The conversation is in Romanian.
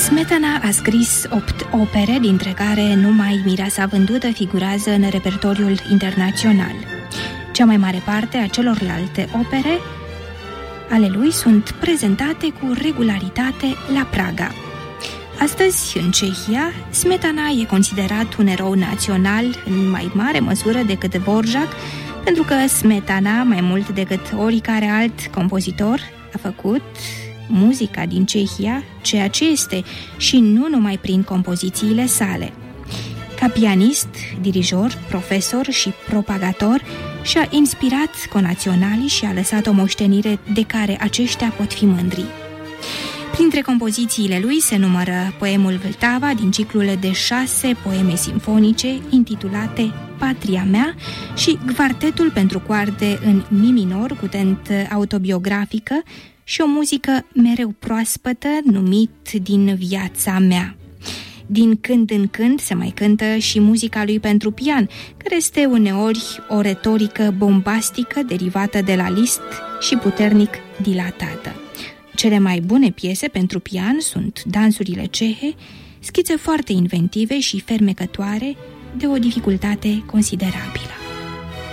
Smetana a scris 8 opere, dintre care numai Mireasa Vândută figurează în repertoriul internațional. Cea mai mare parte a celorlalte opere ale lui sunt prezentate cu regularitate la Praga. Astăzi, în Cehia, Smetana e considerat un erou național în mai mare măsură decât Dvorak, pentru că Smetana, mai mult decât oricare alt compozitor, a făcut muzica din Cehia ceea ce este și nu numai prin compozițiile sale. Ca pianist, dirijor, profesor și propagator, și-a inspirat conaționalii și a lăsat o moștenire de care aceștia pot fi mândri. Printre compozițiile lui se numără poemul Vltava din ciclul de 6 poeme simfonice intitulate Patria mea și Quartetul pentru coarde în mi minor cu tent autobiografică și o muzică mereu proaspătă numit Din viața mea. Din când în când se mai cântă și muzica lui pentru pian, care este uneori o retorică bombastică derivată de la Liszt și puternic dilatată. Cele mai bune piese pentru pian sunt dansurile cehe, schițe foarte inventive și fermecătoare, de o dificultate considerabilă.